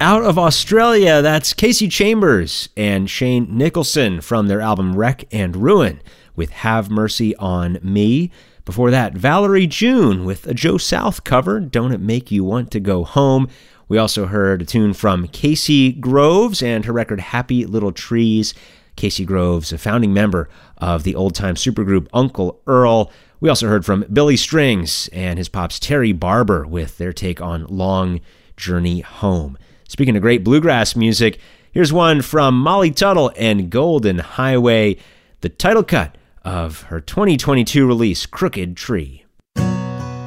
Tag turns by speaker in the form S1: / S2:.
S1: Out of Australia, that's Casey Chambers and Shane Nicholson from their album Wreck and Ruin with Have Mercy on Me. Before that, Valerie June with a Joe South cover, Don't It Make You Want to Go Home. We also heard a tune from Casey Groves and her record Happy Little Trees. Casey Groves, a founding member of the old-time supergroup Uncle Earl. We also heard from Billy Strings and his pops Terry Barber with their take on Long Journey Home. Speaking of great bluegrass music, here's one from Molly Tuttle and Golden Highway, the title cut of her 2022 release, Crooked Tree.